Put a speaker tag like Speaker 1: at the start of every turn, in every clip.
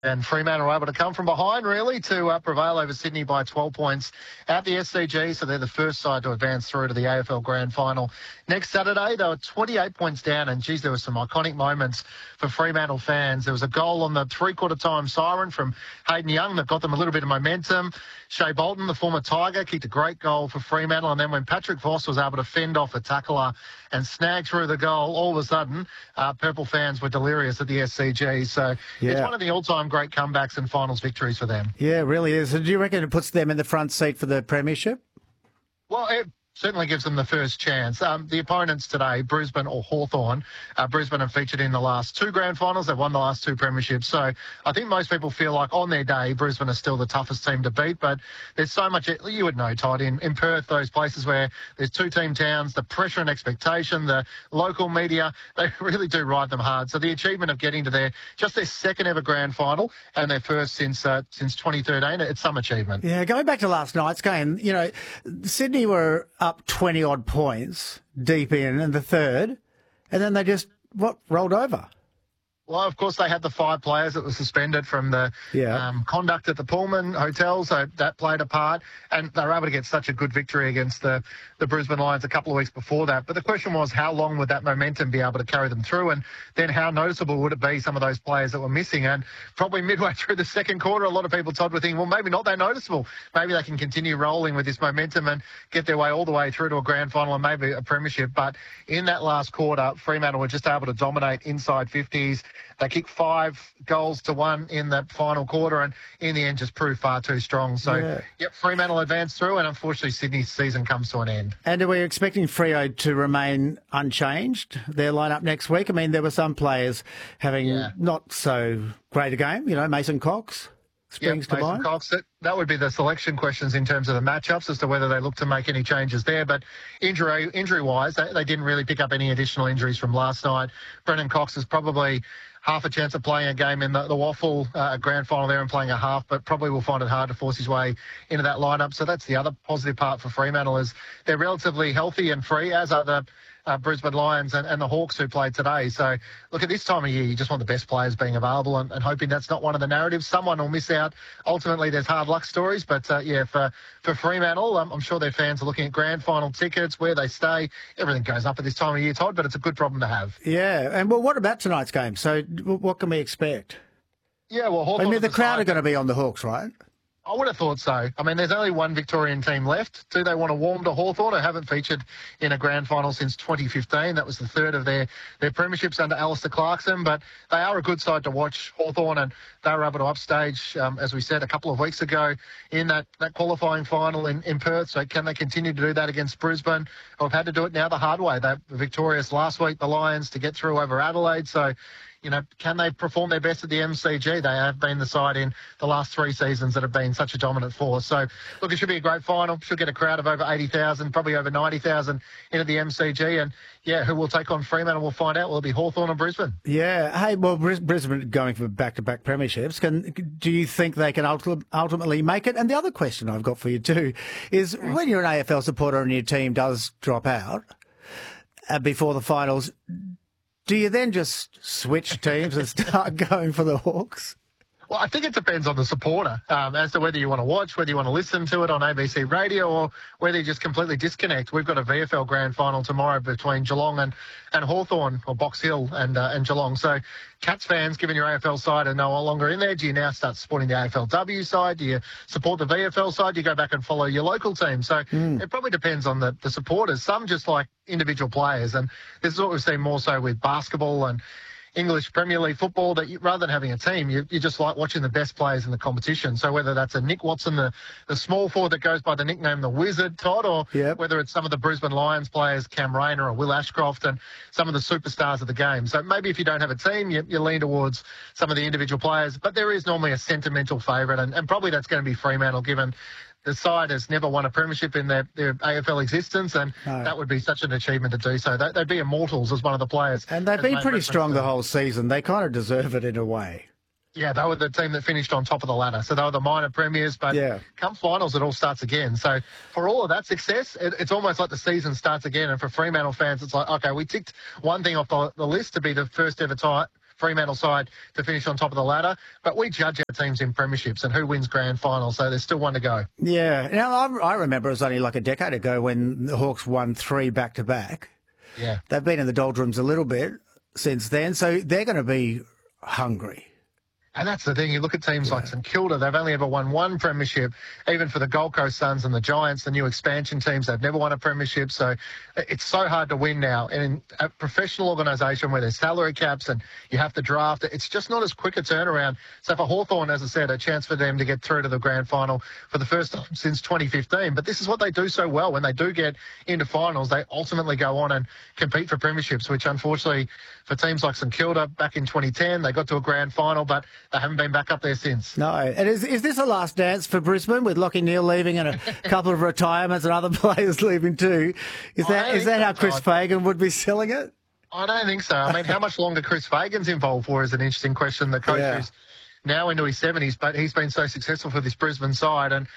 Speaker 1: And Fremantle were able to come from behind, really, to prevail over Sydney by 12 points at the SCG. So they're the first side to advance through to the AFL Grand Final. Next Saturday, they were 28 points down. And, geez, there were some iconic moments for Fremantle fans. There was a goal on the three-quarter time siren from Hayden Young that got them a little bit of momentum. Shea Bolton, the former Tiger, kicked a great goal for Fremantle. And then when Patrick Voss was able to fend off a tackler and snag through the goal, all of a sudden, Purple fans were delirious at the SCG. So it's one of the all-time great comebacks and finals victories for them.
Speaker 2: Yeah, it really is. Do you reckon it puts them in the front seat for the premiership?
Speaker 1: Well, it certainly gives them the first chance. The opponents today, Brisbane or Hawthorn, Brisbane have featured in the last two grand finals. They've won the last two premierships. So I think most people feel like on their day, Brisbane is still the toughest team to beat. But there's so much, you would know, Todd, in Perth, those places where there's two-team towns, the pressure and expectation, the local media, they really do ride them hard. So the achievement of getting to their second ever grand final and their first since 2013, it's some achievement.
Speaker 2: Yeah, going back to last night's game, you know, Sydney were up 20-odd points deep in the third, and then they just, rolled over?
Speaker 1: Well, of course, they had the 5 players that were suspended from the conduct at the Pullman Hotel, so that played a part. And they were able to get such a good victory against the Brisbane Lions a couple of weeks before that. But the question was, how long would that momentum be able to carry them through? And then how noticeable would it be, some of those players that were missing? And probably midway through the second quarter, a lot of people, Todd, were thinking, well, maybe not that noticeable. Maybe they can continue rolling with this momentum and get their way all the way through to a grand final and maybe a premiership. But in that last quarter, Fremantle were just able to dominate inside 50s. They kicked 5 goals to 1 in the final quarter and in the end just proved far too strong. So, Fremantle advanced through and unfortunately Sydney's season comes to an end.
Speaker 2: And are we expecting Freo to remain unchanged, their lineup next week? I mean, there were some players having not so great a game, you know, Mason Cox springs to mind.
Speaker 1: Cox, that would be the selection questions in terms of the matchups as to whether they look to make any changes there. But injury-wise, they didn't really pick up any additional injuries from last night. Brendan Cox is probably half a chance of playing a game in the Waffle grand final there and playing a half, but probably will find it hard to force his way into that lineup. So that's the other positive part for Fremantle is they're relatively healthy and free, as are the Brisbane Lions and the Hawks who played today. So, look, at this time of year, you just want the best players being available and hoping that's not one of the narratives. Someone will miss out. Ultimately, there's hard luck stories. But, for Fremantle, I'm sure their fans are looking at grand final tickets, where they stay. Everything goes up at this time of year, Todd, but it's a good problem to have.
Speaker 2: Yeah. And, well, what about tonight's game? So what can we expect?
Speaker 1: Yeah, well, Hawthorn,
Speaker 2: I mean, the crowd are going to be on the Hawks, right?
Speaker 1: I would have thought so. I mean, there's only one Victorian team left. Do they want to warm to Hawthorn, who haven't featured in a grand final since 2015? That was the third of their premierships under Alistair Clarkson. But they are a good side to watch, Hawthorn, and they were able to upstage, as we said, a couple of weeks ago in that qualifying final in Perth. So can they continue to do that against Brisbane? Or have had to do it now the hard way. They were victorious last week, the Lions, to get through over Adelaide. So, you know, can they perform their best at the MCG? They have been the side in the last 3 seasons that have been such a dominant force. So, look, it should be a great final. Should get a crowd of over 80,000, probably over 90,000 into the MCG. And, who will take on Fremantle, we'll find out. Will it be Hawthorn or Brisbane?
Speaker 2: Yeah. Hey, well, Brisbane going for back-to-back premierships. Do you think they can ultimately make it? And the other question I've got for you too is when you're an AFL supporter and your team does drop out before the finals, do you then just switch teams and start going for the Hawks?
Speaker 1: Well, I think it depends on the supporter as to whether you want to watch, whether you want to listen to it on ABC Radio, or whether you just completely disconnect. We've got a VFL Grand Final tomorrow between Geelong and Hawthorn, or Box Hill and Geelong. So Cats fans, given your AFL side are no longer in there, do you now start supporting the AFLW side? Do you support the VFL side? Do you go back and follow your local team? So it probably depends on the supporters. Some just like individual players, and this is what we've seen more so with basketball and English Premier League football, that rather than having a team, you just like watching the best players in the competition. So whether that's a Nick Watson, the small forward that goes by the nickname the Wizard, Todd, or whether it's some of the Brisbane Lions players, Cam Rayner or Will Ashcroft, and some of the superstars of the game. So maybe if you don't have a team, you lean towards some of the individual players. But there is normally a sentimental favourite, and probably that's going to be Fremantle, given the side has never won a premiership in their AFL existence, and that would be such an achievement to do so. They'd be immortals as one of the players.
Speaker 2: And they've been pretty strong the whole season. They kind of deserve it in a way.
Speaker 1: Yeah, they were the team that finished on top of the ladder. So they were the minor premiers, but come finals, it all starts again. So for all of that success, it's almost like the season starts again. And for Fremantle fans, it's like, okay, we ticked one thing off the list to be the first ever Fremantle side to finish on top of the ladder. But we judge our teams in premierships and who wins grand finals, so there's still one to go.
Speaker 2: Yeah. Now, I remember it was only like a decade ago when the Hawks won 3 back-to-back.
Speaker 1: Yeah.
Speaker 2: They've been in the doldrums a little bit since then, so they're going to be hungry.
Speaker 1: And that's the thing. You look at teams like St Kilda, they've only ever won 1 premiership. Even for the Gold Coast Suns and the Giants, the new expansion teams, they've never won a premiership. So it's so hard to win now. And in a professional organisation where there's salary caps and you have to draft, it's just not as quick a turnaround. So for Hawthorn, as I said, a chance for them to get through to the grand final for the first time since 2015. But this is what they do so well. When they do get into finals, they ultimately go on and compete for premierships, which unfortunately for teams like St Kilda back in 2010, they got to a grand final, but they haven't been back up there since.
Speaker 2: No. And is this a last dance for Brisbane with Lachie Neale leaving and a couple of retirements and other players leaving too? Is that how Chris Fagan would be selling it?
Speaker 1: I don't think so. I mean, how much longer Chris Fagan's involved for is an interesting question. The coach who's now into his 70s, but he's been so successful for this Brisbane side. And,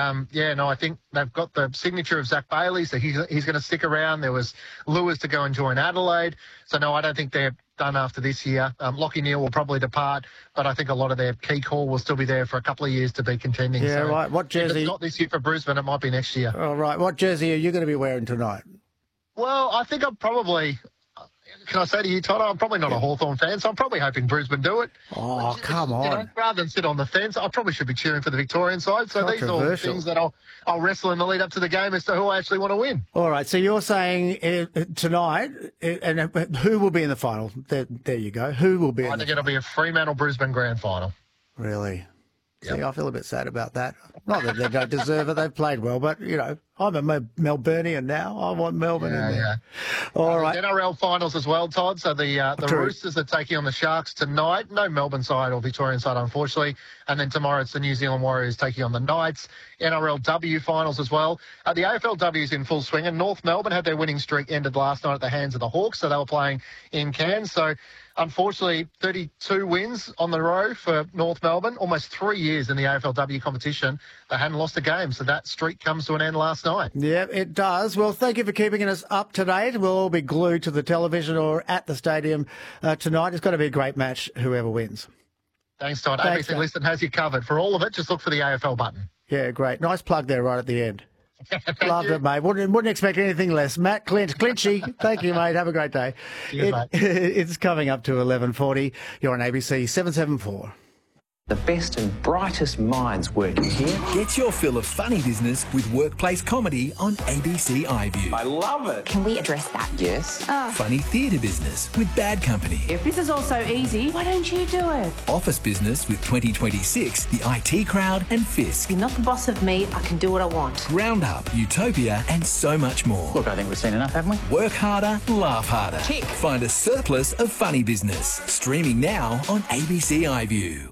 Speaker 1: I think they've got the signature of Zach Bailey, so he's going to stick around. There was Lewis to go and join Adelaide. So, no, I don't think they're done after this year. Lachie Neale will probably depart, but I think a lot of their key core will still be there for a couple of years to be contending.
Speaker 2: Yeah,
Speaker 1: so
Speaker 2: right. What jersey?
Speaker 1: If it's not this year for Brisbane, it might be next year.
Speaker 2: All right. What jersey are you going to be wearing tonight?
Speaker 1: Well, I think I'm probably... Can I say to you, Todd, I'm probably not a Hawthorn fan, so I'm probably hoping Brisbane do it.
Speaker 2: Oh, come on.
Speaker 1: Rather than sit on the fence, I probably should be cheering for the Victorian side. So these are all the things that I'll wrestle in the lead up to the game as to who I actually want to win.
Speaker 2: All right, so you're saying tonight, and who will be in the final? There you go. Who will be
Speaker 1: I think it'll be a Fremantle-Brisbane grand final.
Speaker 2: Really? Yep. See, I feel a bit sad about that. Not that they don't deserve it. They've played well, but, I'm a Melburnian now. I want Melbourne in there. Yeah. All right.
Speaker 1: NRL finals as well, Todd. So the Roosters are taking on the Sharks tonight. No Melbourne side or Victorian side, unfortunately. And then tomorrow it's the New Zealand Warriors taking on the Knights. NRLW finals as well. The AFLW is in full swing, and North Melbourne had their winning streak ended last night at the hands of the Hawks, so they were playing in Cairns. So, unfortunately, 32 wins on the row for North Melbourne, almost 3 years in the AFLW competition. They hadn't lost a game, so that streak comes to an end last night.
Speaker 2: Yeah, it does. Well, thank you for keeping us up to date. We'll all be glued to the television or at the stadium tonight. It's going to be a great match, whoever wins.
Speaker 1: Thanks, Todd. ABC Listen has you covered. For all of it, just look for the AFL button.
Speaker 2: Yeah, great. Nice plug there right at the end. Loved it, mate. Wouldn't expect anything less. Matt Clinchy, thank you, mate. Have a great day.
Speaker 1: Cheers, mate.
Speaker 2: It's coming up to 11:40. You're on ABC 774.
Speaker 3: The best and brightest minds working here.
Speaker 4: Get your fill of funny business with workplace comedy on ABC iView.
Speaker 3: I love it.
Speaker 5: Can we address that?
Speaker 3: Yes.
Speaker 4: Funny theatre business with Bad Company.
Speaker 6: If this is all so easy, why don't you do it?
Speaker 4: Office business with 2026, the IT Crowd and Fisk.
Speaker 6: You're not the boss of me. I can do what I want.
Speaker 4: Roundup, Utopia and so much more.
Speaker 3: Look, I think we've seen enough, haven't we?
Speaker 4: Work harder, laugh harder.
Speaker 6: Tick.
Speaker 4: Find a surplus of funny business. Streaming now on ABC iView.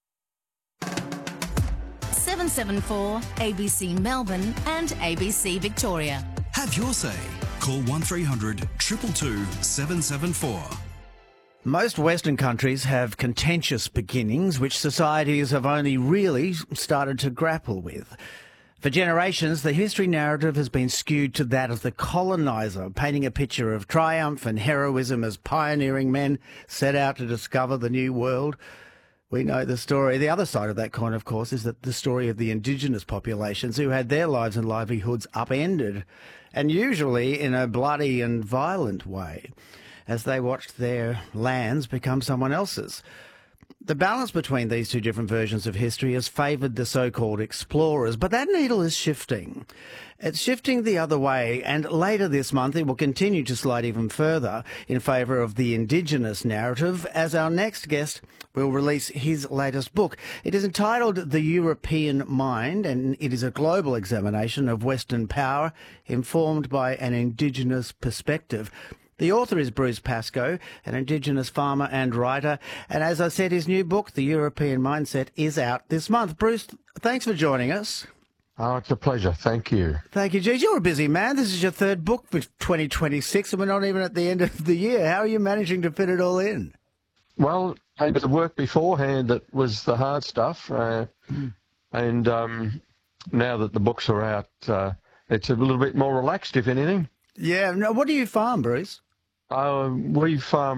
Speaker 7: 774 ABC Melbourne and ABC Victoria.
Speaker 8: Have your say. Call 1300 222 774.
Speaker 2: Most Western countries have contentious beginnings which societies have only really started to grapple with. For generations, the history narrative has been skewed to that of the coloniser, painting a picture of triumph and heroism as pioneering men set out to discover the new world. We know the story. The other side of that coin, of course, is that the story of the indigenous populations who had their lives and livelihoods upended, and usually in a bloody and violent way, as they watched their lands become someone else's. The balance between these two different versions of history has favoured the so-called explorers, but that needle is shifting. It's shifting the other way, and later this month it will continue to slide even further in favour of the Indigenous narrative, as our next guest will release his latest book. It is entitled The European Mind, and it is a global examination of Western power informed by an Indigenous perspective. The author is Bruce Pascoe, an Indigenous farmer and writer. And as I said, his new book, The European Mindset, is out this month. Bruce, thanks for joining us.
Speaker 9: Oh, it's a pleasure. Thank you.
Speaker 2: Thank you, Geez. You're a busy man. This is your third book for 2026, and we're not even at the end of the year. How are you managing to fit it all in?
Speaker 9: Well, it was the work beforehand that was the hard stuff. And now that the books are out, it's a little bit more relaxed, if anything.
Speaker 2: Yeah. Now, what do you farm, Bruce?
Speaker 9: We farm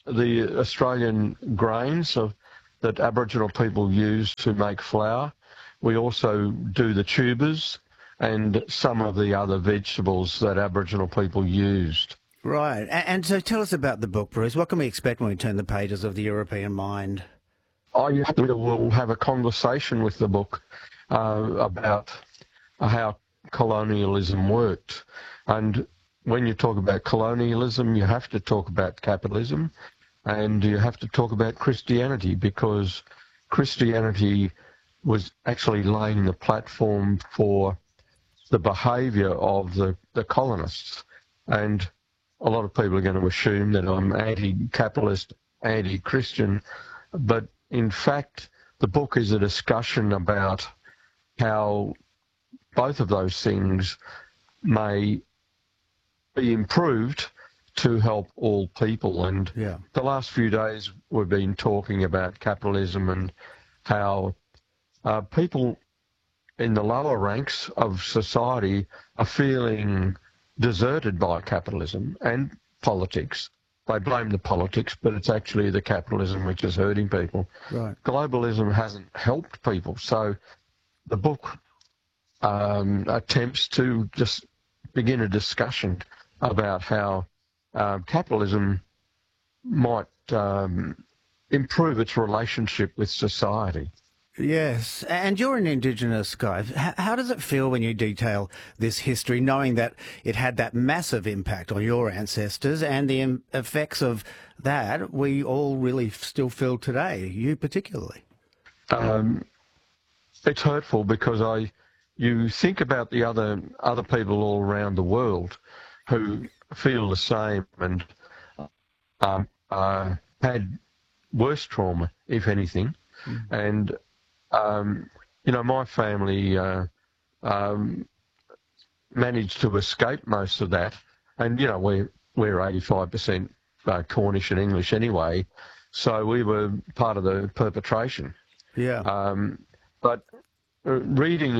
Speaker 9: the Australian grains that Aboriginal people use to make flour. We also do the tubers and some of the other vegetables that Aboriginal people used.
Speaker 2: Right. And so tell us about the book, Bruce. What can we expect when we turn the pages of the European Mind?
Speaker 9: We'll have a conversation with the book about how colonialism worked. And when you talk about colonialism, you have to talk about capitalism, and you have to talk about Christianity, because Christianity was actually laying the platform for the behaviour of the colonists. And a lot of people are going to assume that I'm anti-capitalist, anti-Christian, but in fact, the book is a discussion about how both of those things may be improved to help all people. And the last few days we've been talking about capitalism and how people in the lower ranks of society are feeling deserted by capitalism and politics. They blame the politics, but it's actually the capitalism which is hurting people.
Speaker 2: Right.
Speaker 9: Globalism hasn't helped people. So the book attempts to just begin a discussion about how capitalism might improve its relationship with society.
Speaker 2: Yes, and you're an Indigenous guy. How does it feel when you detail this history, knowing that it had that massive impact on your ancestors and the effects of that we all really still feel today, you particularly?
Speaker 9: It's hurtful because you think about the other people all around the world who feel the same and had worse trauma, if anything, and my family managed to escape most of that, and we're 85% Cornish and English anyway, so we were part of the perpetration.
Speaker 2: Yeah.
Speaker 9: But reading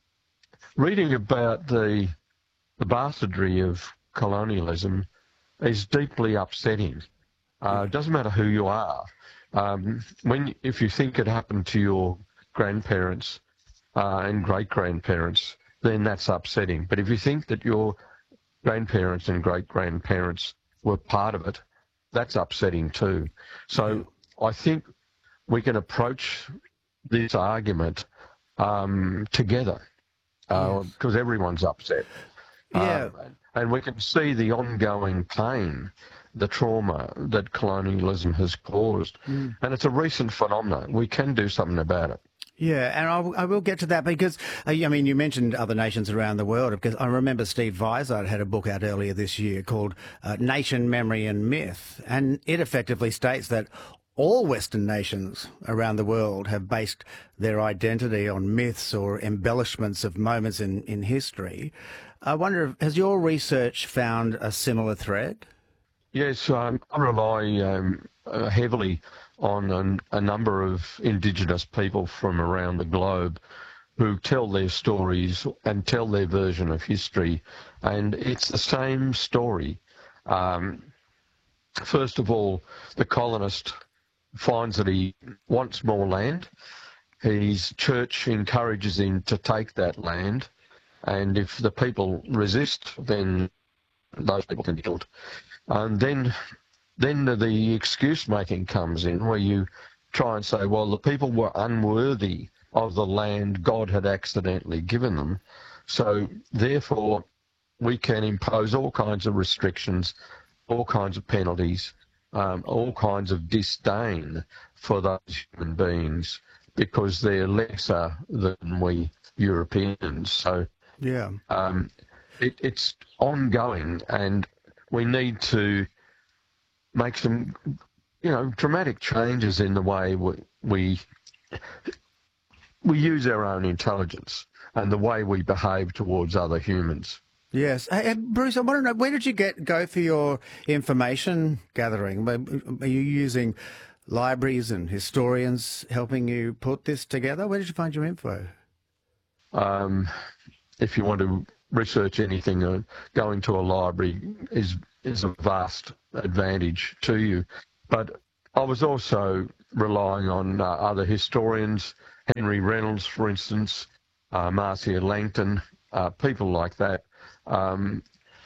Speaker 9: about the bastardry of colonialism is deeply upsetting. It doesn't matter who you are. If you think it happened to your grandparents and great-grandparents, then that's upsetting. But if you think that your grandparents and great-grandparents were part of it, that's upsetting too. So I think we can approach this argument together because everyone's upset.
Speaker 2: Yeah.
Speaker 9: And we can see the ongoing pain, the trauma that colonialism has caused. And it's a recent phenomenon. We can do something about it.
Speaker 2: Yeah, and I will get to that because, you mentioned other nations around the world, because I remember Steve Vizard had a book out earlier this year called Nation, Memory and Myth, and it effectively states that all Western nations around the world have based their identity on myths or embellishments of moments in history. I wonder, has your research found a similar thread?
Speaker 9: Yes, I rely heavily on a number of Indigenous people from around the globe who tell their stories and tell their version of history, and it's the same story. First of all, the colonist finds that he wants more land. His church encourages him to take that land, and if the people resist, then those people can be killed. And then the excuse-making comes in, where you try and say, well, the people were unworthy of the land God had accidentally given them, so therefore we can impose all kinds of restrictions, all kinds of penalties, all kinds of disdain for those human beings because they're lesser than we Europeans. So
Speaker 2: yeah,
Speaker 9: it's ongoing, and we need to make some, dramatic changes in the way we use our own intelligence and the way we behave towards other humans.
Speaker 2: Yes. Hey, Bruce, I want to know, where did you go for your information gathering? Are you using libraries and historians helping you put this together? Where did you find your info?
Speaker 9: If you want to research anything, going to a library is a vast advantage to you. But I was also relying on other historians, Henry Reynolds, for instance, Marcia Langton, people like that. And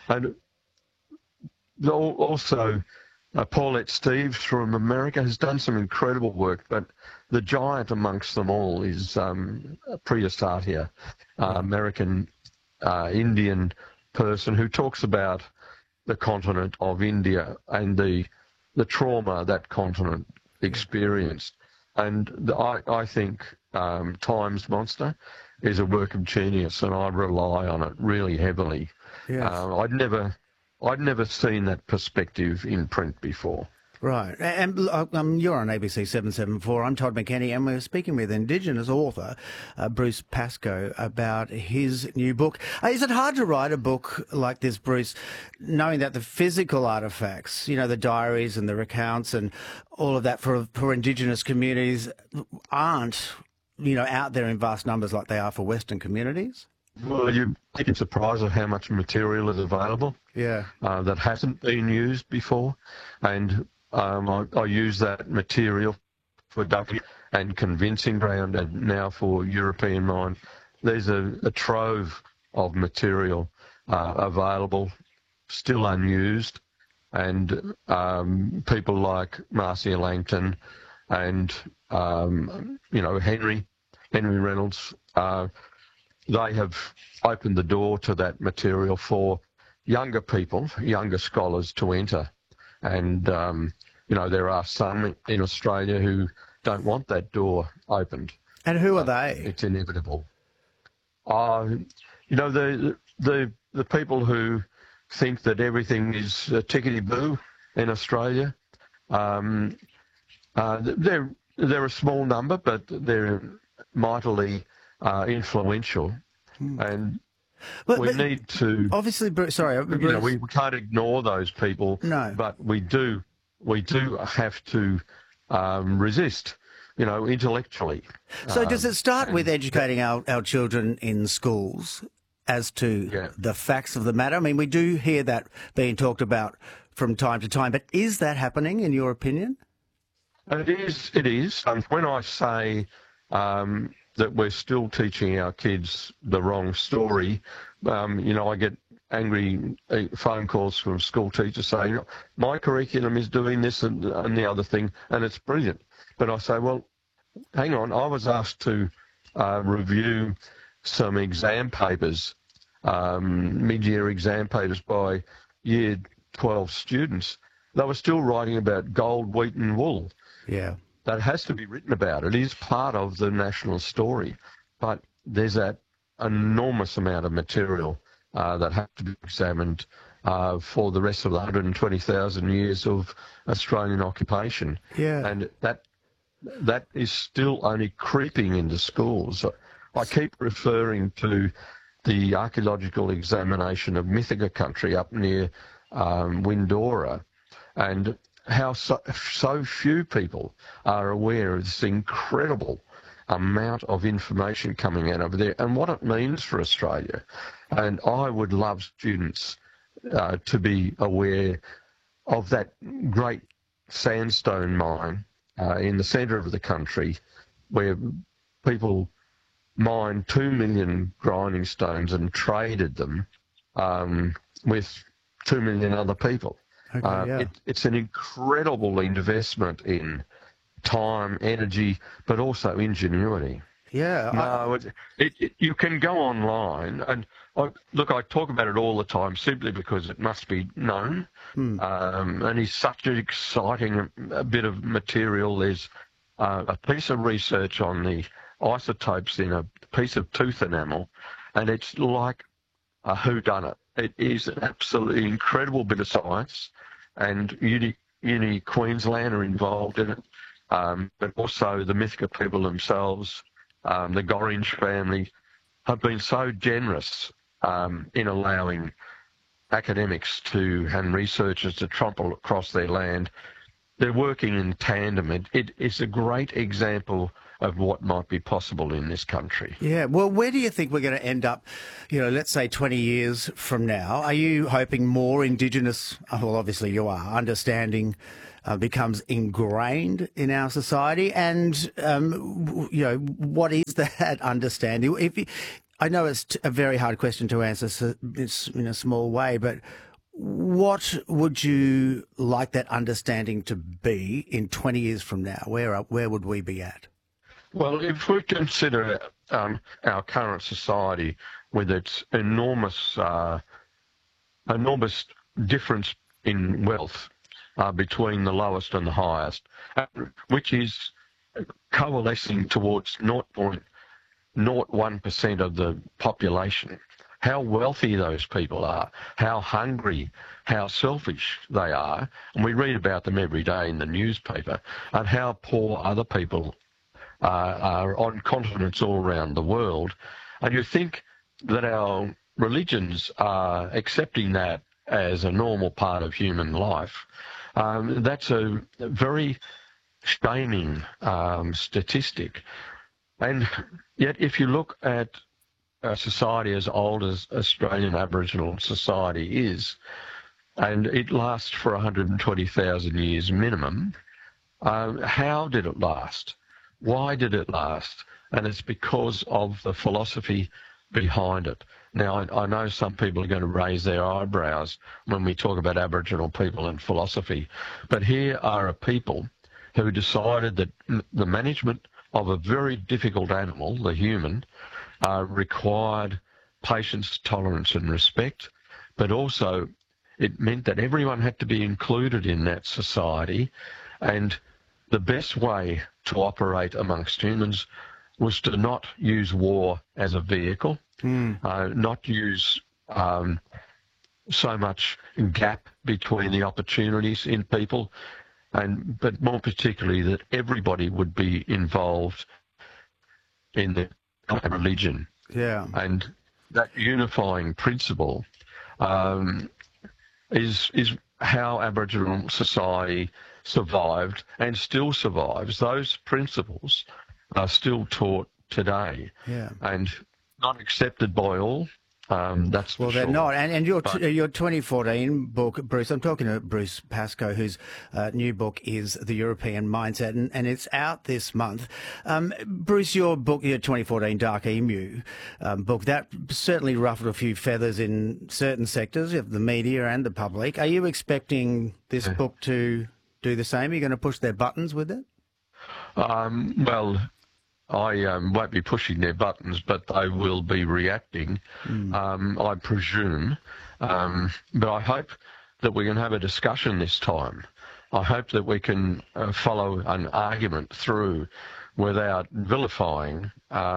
Speaker 9: also Paulette Steeves from America has done some incredible work, but the giant amongst them all is Priya Satia, American Indian person who talks about the continent of India and the trauma that continent experienced. And I think Times Monster is a work of genius, and I rely on it really heavily.
Speaker 2: Yes.
Speaker 9: I'd never seen that perspective in print before.
Speaker 2: Right. And you're on ABC 774. I'm Todd McKenney, and we're speaking with Indigenous author Bruce Pascoe about his new book. Is it hard to write a book like this, Bruce, knowing that the physical artefacts, you know, the diaries and the recounts and all of that for Indigenous communities aren't, you know, out there in vast numbers like they are for Western communities?
Speaker 9: Well, you'd be surprised at how much material is available that hasn't been used before. And I use that material for W and convincing ground, and now for European Mind. There's a trove of material available, still unused, and people like Marcia Langton and Henry Reynolds, they have opened the door to that material for younger people, younger scholars to enter. And, there are some in Australia who don't want that door opened.
Speaker 2: And who are they?
Speaker 9: It's inevitable. The people who think that everything is tickety-boo in Australia, they're a small number, but they're mightily influential. And we need to...
Speaker 2: Obviously, Bruce, sorry. Bruce,
Speaker 9: we can't ignore those people.
Speaker 2: No.
Speaker 9: But we do have to resist, intellectually.
Speaker 2: So does it start with educating our children in schools as to the facts of the matter? I mean, we do hear that being talked about from time to time, but is that happening, in your opinion?
Speaker 9: It is. When I say that we're still teaching our kids the wrong story, I get angry phone calls from school teachers saying, my curriculum is doing this and the other thing, and it's brilliant. But I say, well, hang on, I was asked to review some exam papers, mid-year exam papers by Year 12 students. They were still writing about gold, wheat and wool.
Speaker 2: Yeah.
Speaker 9: That has to be written about. It is part of the national story. But there's that enormous amount of material that has to be examined for the rest of the 120,000 years of Australian occupation.
Speaker 2: Yeah.
Speaker 9: And that is still only creeping into schools. I keep referring to the archaeological examination of Mythica country up near Windora, and how so few people are aware of this incredible amount of information coming out over there and what it means for Australia. And I would love students to be aware of that great sandstone mine in the centre of the country where people mined 2 million grinding stones and traded them with 2 million other people.
Speaker 2: Okay,
Speaker 9: It's an incredible investment in time, energy, but also ingenuity.
Speaker 2: Yeah.
Speaker 9: No, you can go online, and I talk about it all the time simply because it must be known. And it's such an exciting bit of material. There's a piece of research on the isotopes in a piece of tooth enamel, and it's like a whodunit. It is an absolutely incredible bit of science, and Uni Queensland are involved in it, but also the Mythica people themselves, the Gorringe family, have been so generous in allowing academics and researchers to trample across their land. They're working in tandem. It is a great example of what might be possible in this country.
Speaker 2: Yeah, well, where do you think we're going to end up, let's say 20 years from now? Are you hoping more Indigenous, well, obviously you are, understanding becomes ingrained in our society? And, what is that understanding? I know it's a very hard question to answer in a small way, but what would you like that understanding to be in 20 years from now? Where would we be at?
Speaker 9: Well, if we consider our current society with its enormous difference in wealth between the lowest and the highest, which is coalescing towards 0.01% of the population, how wealthy those people are, how hungry, how selfish they are, and we read about them every day in the newspaper, and how poor other people are on continents all around the world. And you think that our religions are accepting that as a normal part of human life. That's a very shaming statistic. And yet if you look at a society as old as Australian Aboriginal society is, and it lasts for 120,000 years minimum, how did it last? Why did it last? And it's because of the philosophy behind it. Now, I know some people are going to raise their eyebrows when we talk about Aboriginal people and philosophy, but here are a people who decided that the management of a very difficult animal, the human, required patience, tolerance and respect, but also it meant that everyone had to be included in that society, and the best way to operate amongst humans was to not use war as a vehicle, not use so much gap between the opportunities in people, but more particularly that everybody would be involved in the religion.
Speaker 2: Yeah.
Speaker 9: And that unifying principle is how Aboriginal society survived and still survives. Those principles are still taught today, and not accepted by all. That's
Speaker 2: well, they're
Speaker 9: sure.
Speaker 2: not. And your 2014 book, Bruce, I'm talking to Bruce Pascoe, whose new book is The European Mindset, and it's out this month. Bruce, your book, your 2014 Dark Emu book, that certainly ruffled a few feathers in certain sectors of the media and the public. Are you expecting this book to do the same? Are you going to push their buttons with it?
Speaker 9: Well, I won't be pushing their buttons, but they will be reacting, I presume. But I hope that we can have a discussion this time. I hope that we can follow an argument through without vilifying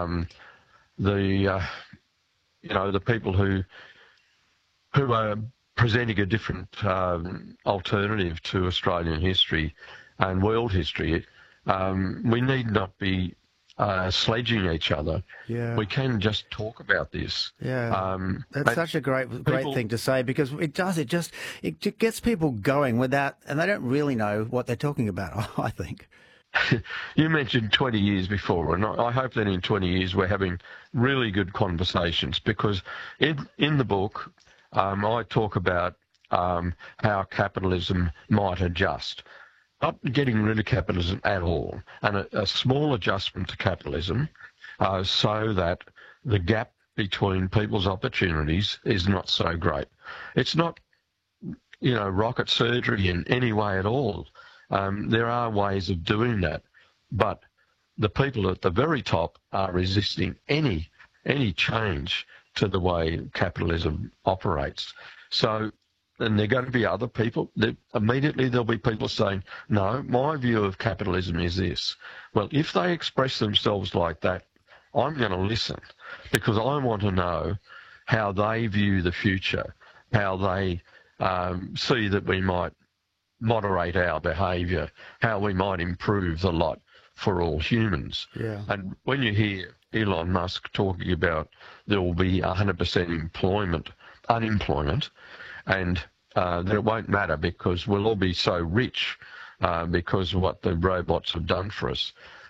Speaker 9: the people who are presenting a different alternative to Australian history and world history. We need not be sledging each other.
Speaker 2: Yeah.
Speaker 9: We can just talk about this.
Speaker 2: Yeah. That's such a great thing to say, because it gets people going and they don't really know what they're talking about, I think.
Speaker 9: You mentioned 20 years before, and I hope that in 20 years we're having really good conversations, because in the book I talk about how capitalism might adjust. Not getting rid of capitalism at all, and a small adjustment to capitalism so that the gap between people's opportunities is not so great. It's not, rocket surgery in any way at all. There are ways of doing that, but the people at the very top are resisting any change to the way capitalism operates. So, and there are going to be other people. Immediately there'll be people saying, no, my view of capitalism is this. Well, if they express themselves like that, I'm going to listen, because I want to know how they view the future, how they see that we might moderate our behaviour, how we might improve the lot for all humans.
Speaker 2: Yeah. And
Speaker 9: when you hear Elon Musk talking about there will be 100% unemployment, and that it won't matter because we'll all be so rich because of what the robots have done for us.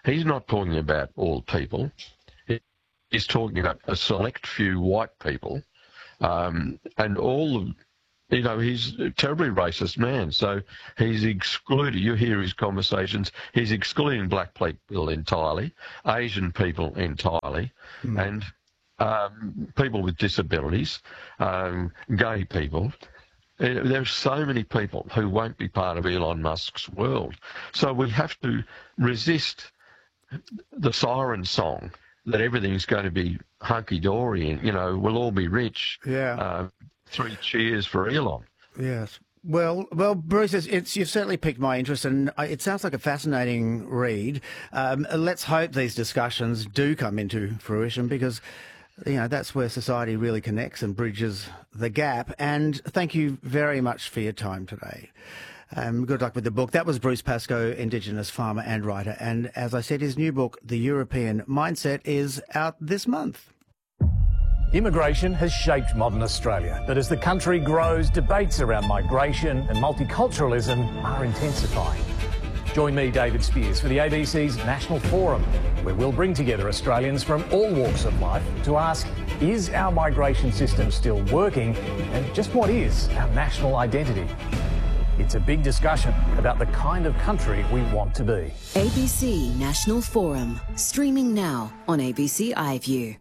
Speaker 9: he's not talking about all people. He's talking about a select few white people, and all of, you know, he's a terribly racist man. So he's excluded, you hear his conversations, he's excluding black people entirely, Asian people entirely, and people with disabilities, gay people. There's so many people who won't be part of Elon Musk's world. So we have to resist the siren song that everything's going to be hunky-dory and, you know, we'll all be rich.
Speaker 2: Yeah.
Speaker 9: 3 cheers for Elon.
Speaker 2: Yes. Well, Bruce, you've certainly piqued my interest, and it sounds like a fascinating read. Let's hope these discussions do come into fruition, because, you know, that's where society really connects and bridges the gap. And thank you very much for your time today. Good luck with the book. That was Bruce Pascoe, Indigenous farmer and writer. And as I said, his new book, The European Mindset, is out this month.
Speaker 5: Immigration has shaped modern Australia, but as the country grows, debates around migration and multiculturalism are intensifying. Join me, David Spears, for the ABC's National Forum, where we'll bring together Australians from all walks of life to ask, is our migration system still working, and just what is our national identity? It's a big discussion about the kind of country we want to be.
Speaker 10: ABC National Forum, streaming now on ABC iView.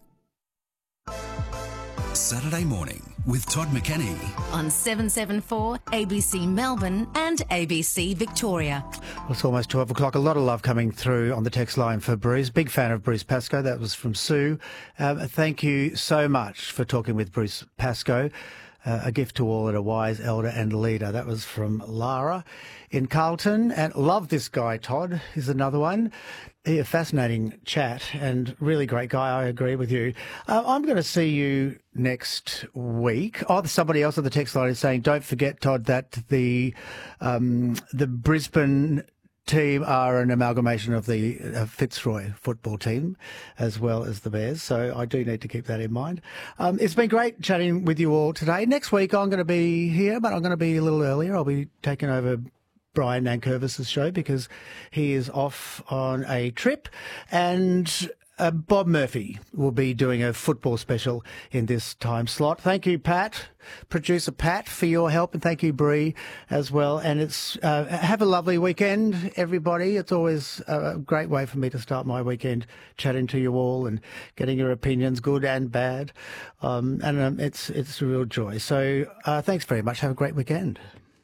Speaker 8: Saturday morning with Todd McKenney
Speaker 7: on 774 ABC Melbourne and ABC Victoria.
Speaker 2: Well, it's almost 12 o'clock. A lot of love coming through on the text line for Bruce. Big fan of Bruce Pascoe. That was from Sue. Thank you so much for talking with Bruce Pascoe. A gift to all that are wise, elder and leader. That was from Lara in Carlton. And love this guy, Todd, is another one. A fascinating chat and really great guy. I agree with you. I'm going to see you next week. Oh, somebody else on the text line is saying, don't forget, Todd, that the Brisbane team are an amalgamation of the Fitzroy football team as well as the Bears. So I do need to keep that in mind. It's been great chatting with you all today. Next week I'm going to be here, but I'm going to be a little earlier. I'll be taking over Brian Nankervis's show because he is off on a trip, and Bob Murphy will be doing a football special in this time slot. Thank you, Pat, producer Pat, for your help, and thank you, Bree, as well. And it's have a lovely weekend, everybody. It's always a great way for me to start my weekend, chatting to you all and getting your opinions, good and bad. It's a real joy. So thanks very much. Have a great weekend.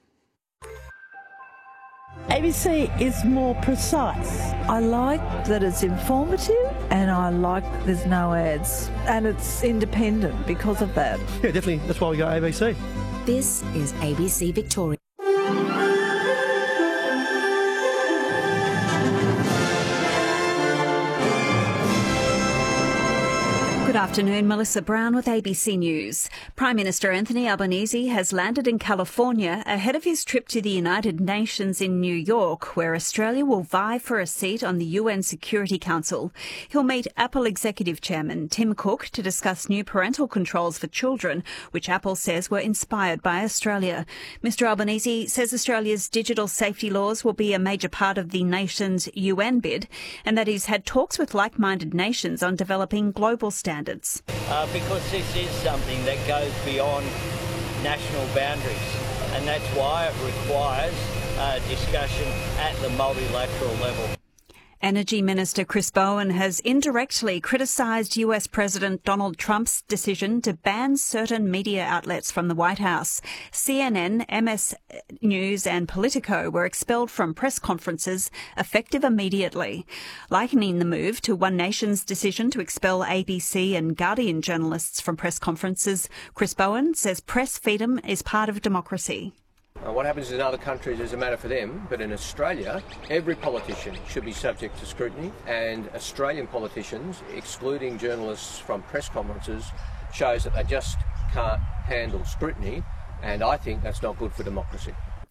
Speaker 11: ABC is more precise. I like that it's informative, and I like there's no ads, and it's independent because of that.
Speaker 12: Yeah, definitely. That's why we go ABC.
Speaker 7: This is ABC Victoria.
Speaker 13: Good afternoon, Melissa Brown with ABC News. Prime Minister Anthony Albanese has landed in California ahead of his trip to the United Nations in New York, where Australia will vie for a seat on the UN Security Council. He'll meet Apple Executive Chairman Tim Cook to discuss new parental controls for children, which Apple says were inspired by Australia. Mr Albanese says Australia's digital safety laws will be a major part of the nation's UN bid, and that he's had talks with like-minded nations on developing global standards.
Speaker 14: Because this is something that goes beyond national boundaries, and that's why it requires discussion at the multilateral level.
Speaker 13: Energy Minister Chris Bowen has indirectly criticised US President Donald Trump's decision to ban certain media outlets from the White House. CNN, MS News and Politico were expelled from press conferences effective immediately. Likening the move to One Nation's decision to expel ABC and Guardian journalists from press conferences, Chris Bowen says press freedom is part of democracy.
Speaker 15: What happens in other countries is a matter for them, but in Australia, every politician should be subject to scrutiny, and Australian politicians excluding journalists from press conferences shows that they just can't handle scrutiny, and I think that's not good for democracy.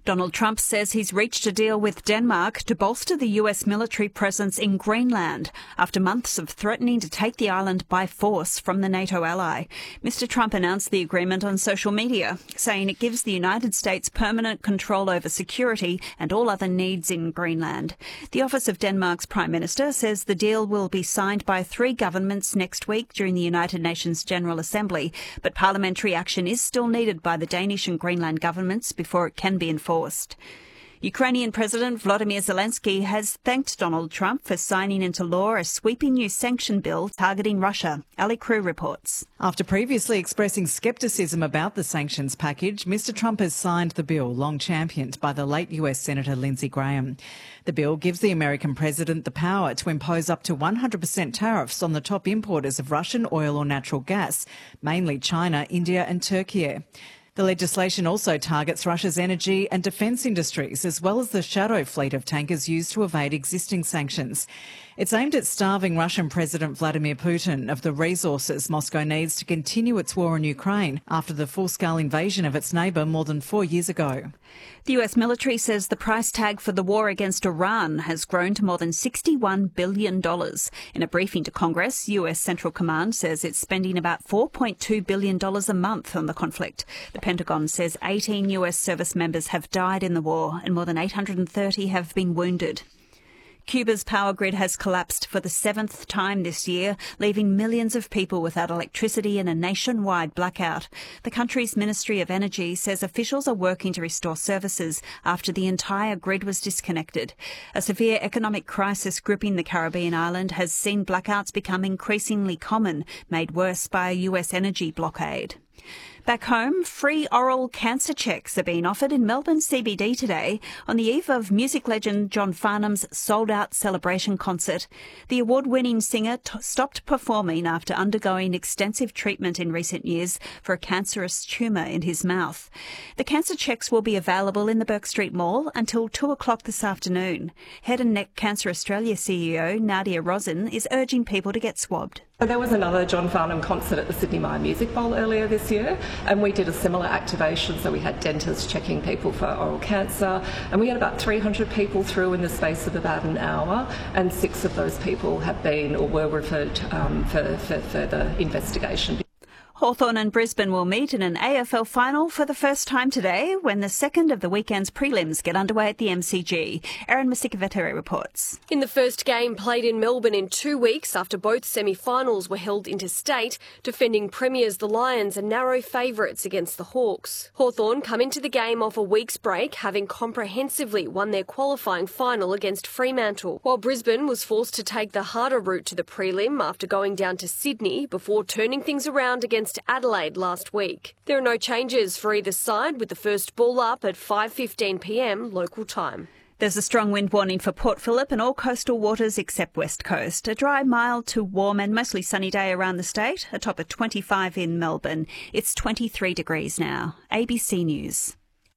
Speaker 13: Donald Trump says he's reached a deal with Denmark to bolster the US military presence in Greenland after months of threatening to take the island by force from the NATO ally. Mr. Trump announced the agreement on social media, saying it gives the United States permanent control over security and all other needs in Greenland. The Office of Denmark's Prime Minister says the deal will be signed by 3 governments next week during the United Nations General Assembly, but parliamentary action is still needed by the Danish and Greenland governments before it can be enforced. Ukrainian President Volodymyr Zelensky has thanked Donald Trump for signing into law a sweeping new sanction bill targeting Russia. Ali Crew reports.
Speaker 16: After previously expressing scepticism about the sanctions package, Mr. Trump has signed the bill, long championed by the late US Senator Lindsey Graham. The bill gives the American president the power to impose up to 100% tariffs on the top importers of Russian oil or natural gas, mainly China, India and Turkey. The legislation also targets Russia's energy and defence industries, as well as the shadow fleet of tankers used to evade existing sanctions. It's aimed at starving Russian President Vladimir Putin of the resources Moscow needs to continue its war in Ukraine after the full-scale invasion of its neighbour more than 4 years ago.
Speaker 13: The US military says the price tag for the war against Iran has grown to more than $61 billion. In a briefing to Congress, US Central Command says it's spending about $4.2 billion a month on the conflict. The Pentagon says 18 US service members have died in the war and more than 830 have been wounded. Cuba's power grid has collapsed for the 7th time this year, leaving millions of people without electricity in a nationwide blackout. The country's Ministry of Energy says officials are working to restore services after the entire grid was disconnected. A severe economic crisis gripping the Caribbean island has seen blackouts become increasingly common, made worse by a US energy blockade. Back home, free oral cancer checks are being offered in Melbourne CBD today on the eve of music legend John Farnham's sold-out celebration concert. The award-winning singer stopped performing after undergoing extensive treatment in recent years for a cancerous tumour in his mouth. The cancer checks will be available in the Burke Street Mall until 2 o'clock this afternoon. Head and Neck Cancer Australia CEO Nadia Rosin is urging people to get swabbed.
Speaker 17: There was another John Farnham concert at the Sydney Myer Music Bowl earlier this year, and we did a similar activation. So we had dentists checking people for oral cancer, and we had about 300 people through in the space of about an hour, and 6 of those people have been or were referred for further investigation.
Speaker 13: Hawthorn and Brisbane will meet in an AFL final for the first time today when the second of the weekend's prelims get underway at the MCG. Erin Masikavetere reports.
Speaker 18: In the first game played in Melbourne in 2 weeks after both semi-finals were held interstate, defending premiers the Lions are narrow favourites against the Hawks. Hawthorn come into the game off a week's break, having comprehensively won their qualifying final against Fremantle, while Brisbane was forced to take the harder route to the prelim after going down to Sydney before turning things around against Adelaide last week. There are no changes for either side, with the first ball up at 5:15 p.m. local time.
Speaker 13: There's a strong wind warning for Port Phillip and all coastal waters except West Coast. A dry, mild to warm and mostly sunny day around the state, a top of 25 in Melbourne. It's 23 degrees now. ABC News.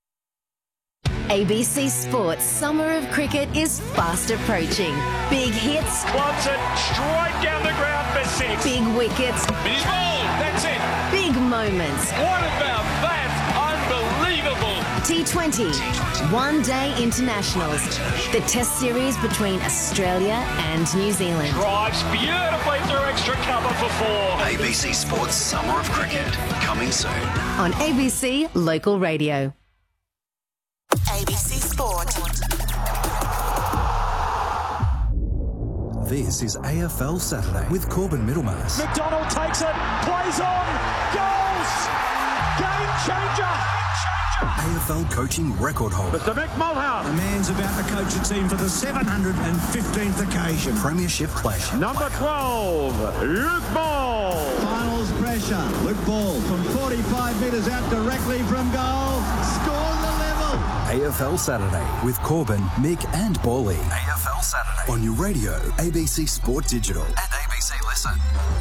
Speaker 7: ABC Sports Summer of Cricket is fast approaching. Big hits.
Speaker 19: Clubs it straight down the ground for 6.
Speaker 7: Big wickets.
Speaker 19: He's bowled. That's it.
Speaker 7: Big moments.
Speaker 19: What about that? Unbelievable.
Speaker 7: T20. One-day internationals. The test series between Australia and New Zealand.
Speaker 19: Drives beautifully through extra cover for 4.
Speaker 8: ABC Sports Summer of Cricket. Coming soon.
Speaker 7: On ABC Local Radio.
Speaker 20: ABC Sport.
Speaker 21: This is AFL Saturday with Corbin Middlemass.
Speaker 19: McDonald takes it, plays on, goals! Game changer!
Speaker 21: AFL coaching record holder.
Speaker 19: Mr. Mick Mulhouse.
Speaker 22: The man's about to coach a team for the 715th occasion.
Speaker 21: Premiership player.
Speaker 19: Number 12, Luke Ball.
Speaker 22: Finals pressure. Luke Ball from 45 metres out directly from goal. Scores the level.
Speaker 21: AFL Saturday with Corbin, Mick and Bally. AFL Saturday. On your radio, ABC Sport Digital. And ABC Listen.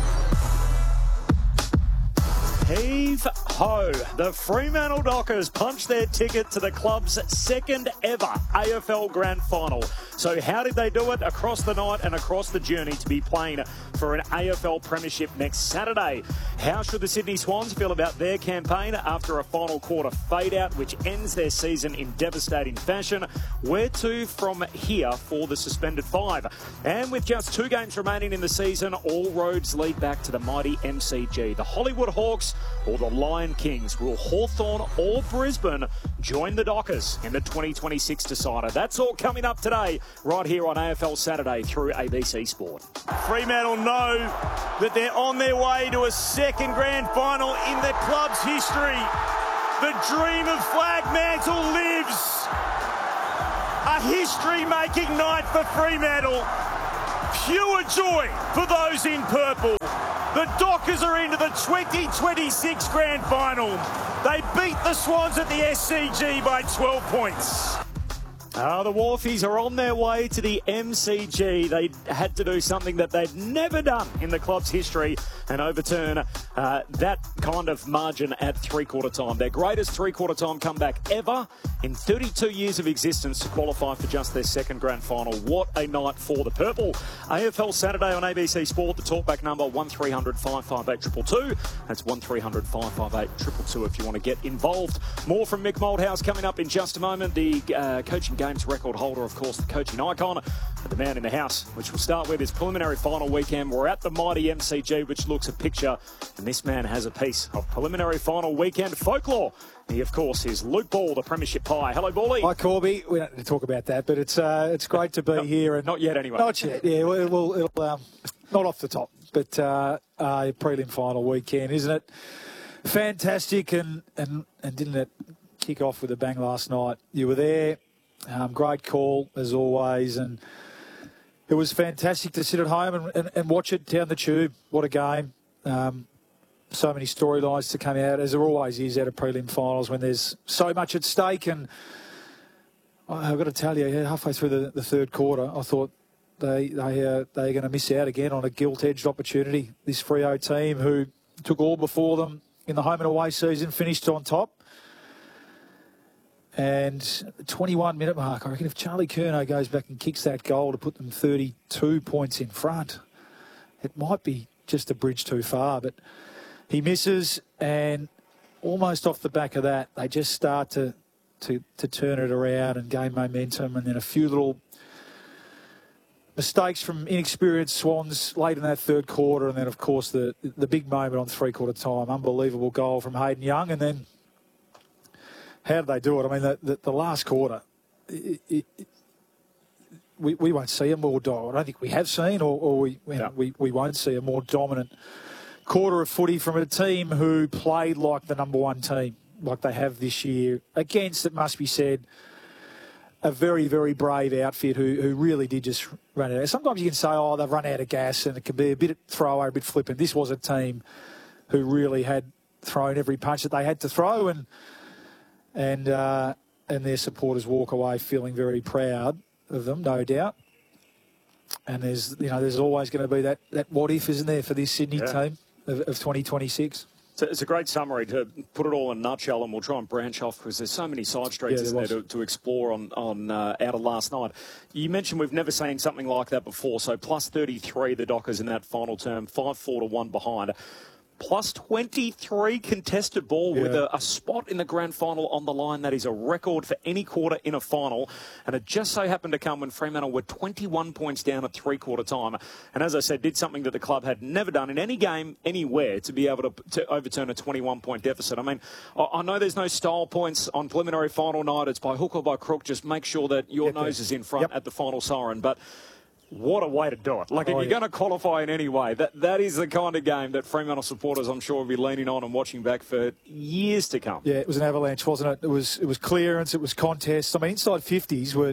Speaker 23: Heave ho! The Fremantle Dockers punched their ticket to the club's second ever AFL Grand Final. So how did they do it? Across the night and across the journey to be playing for an AFL premiership next Saturday. How should the Sydney Swans feel about their campaign after a final quarter fade-out, which ends their season in devastating fashion? Where to from here for the suspended five? And with just 2 games remaining in the season, all roads lead back to the mighty MCG. The Hollywood Hawks or the Lion Kings? Will Hawthorn or Brisbane join the Dockers in the 2026 decider? That's all coming up today, right here on AFL Saturday through ABC Sport. Fremantle know that they're on their way to a second grand final in the club's history. The dream of Flag Mantle lives. A history-making night for Fremantle. Pure joy for those in purple. The Dockers are into the 2026 grand final. They beat the Swans at the SCG by 12 points. The Wharfies are on their way to the MCG. They had to do something that they'd never done in the club's history and overturn that kind of margin at three-quarter time. Their greatest three-quarter time comeback ever in 32 years of existence to qualify for just their second grand final. What a night for the Purple. AFL Saturday on ABC Sport. The talkback number 1300 558 222. That's 1300 558 222 if you want to get involved. More from Mick Moldhouse coming up in just a moment. The coaching games record holder, of course, the coaching icon, the man in the house, which we'll start with his preliminary final weekend. We're at the mighty MCG, which looks a picture, and this man has a piece of preliminary final weekend folklore. He, of course, is Luke Ball, the Premiership Pie. Hello, Bally.
Speaker 1: Hi, Corby. We don't need to talk about that, but it's great to be here. And
Speaker 23: not yet, anyway.
Speaker 1: Not yet. Yeah, it'll not off the top, but a prelim final weekend, isn't it? Fantastic, and didn't it kick off with a bang last night? You were there. Great call, as always, and it was fantastic to sit at home and watch it down the tube. What a game. So many storylines to come out, as there always is out of prelim finals when there's so much at stake. And I've got to tell you, halfway through the third quarter, I thought they're going to miss out again on a gilt-edged opportunity. This Freo team, who took all before them in the home and away season, finished on top. And the 21-minute mark, I reckon if Charlie Curnow goes back and kicks that goal to put them 32 points in front, it might be just a bridge too far. But he misses, and almost off the back of that, they just start to turn it around and gain momentum. And then a few little mistakes from inexperienced Swans late in that third quarter. And then, of course, the big moment on three-quarter time. Unbelievable goal from Hayden Young. And then how did they do it? I mean, the last quarter, we won't see a more dominant. I don't think we have seen, or we won't see a more dominant quarter of footy from a team who played like the number one team, like they have this year, against, it must be said, a very, very brave outfit who really did just run out. Sometimes you can say, they've run out of gas, and it can be a bit thrower, a bit flippant. This was a team who really had thrown every punch that they had to throw, and their supporters walk away feeling very proud of them, no doubt. And there's always going to be that what if, isn't there, for this Sydney team of 2026.
Speaker 23: So it's a great summary to put it all in a nutshell, and we'll try and branch off because there's so many side streets isn't there to explore on out of last night. You mentioned we've never seen something like that before. So plus 33, the Dockers in that final term, 5-4 to 1 behind. Plus 23 contested ball with a spot in the grand final on the line. That is a record for any quarter in a final. And it just so happened to come when Fremantle were 21 points down at three-quarter time. And as I said, did something that the club had never done in any game anywhere to be able to overturn a 21-point deficit. I mean, I know there's no style points on preliminary final night. It's by hook or by crook. Just make sure that your nose is in front at the final siren. But what a way to do it. Like, if you're going to qualify in any way, that is the kind of game that Fremantle supporters, I'm sure, will be leaning on and watching back for years to come. Yeah,
Speaker 1: it was an avalanche, wasn't it? It was clearance, it was contests. I mean, inside 50s were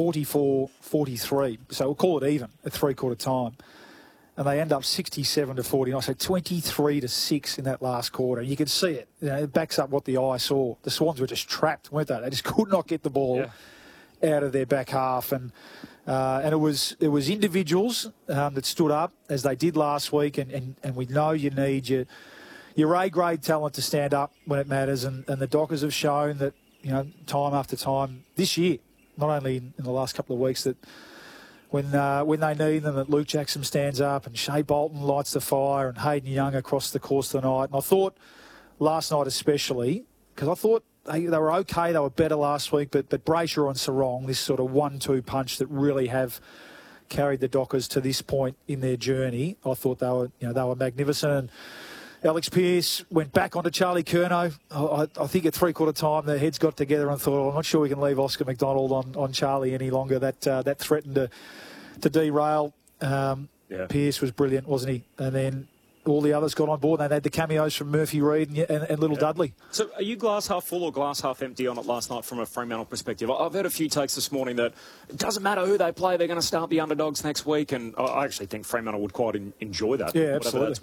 Speaker 1: 44-43, so we'll call it even at three-quarter time. And they end up 67-49, so 23-6 in that last quarter. You can see it. It backs up what the eye saw. The Swans were just trapped, weren't they? They just could not get the ball out of their back half. And it was individuals that stood up, as they did last week, and we know you need your A-grade talent to stand up when it matters, and the Dockers have shown that, time after time this year, not only in the last couple of weeks, that when they need them, that Luke Jackson stands up and Shea Bolton lights the fire and Hayden Young across the course of the night. And I thought last night especially, because I thought they were okay, they were better last week, but Brayshaw and Sarong, this sort of 1-2 punch that really have carried the Dockers to this point in their journey, I thought they were magnificent. And Alex Pearce went back onto Charlie Curnow. I think at three-quarter time, their heads got together and thought, I'm not sure we can leave Oscar McDonald on Charlie any longer. That threatened to derail. Pearce was brilliant, wasn't he? And then all the others got on board. They had the cameos from Murphy Reid and Little Dudley.
Speaker 23: So are you glass half full or glass half empty on it last night from a Fremantle perspective? I've heard a few takes this morning that it doesn't matter who they play, they're going to start the underdogs next week, and I actually think Fremantle would quite enjoy that.
Speaker 1: Yeah,
Speaker 23: whatever
Speaker 1: absolutely.
Speaker 23: that's